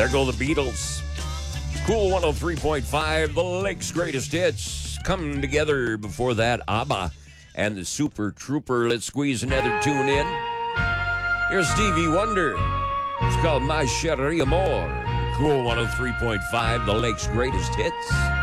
There go the Beatles. Cool 103.5, the Lake's greatest hits. Come together before that, ABBA and the Super Trooper. Let's squeeze another tune in. Here's Stevie Wonder. It's called My Cherie Amour. Cool 103.5, the Lake's greatest hits.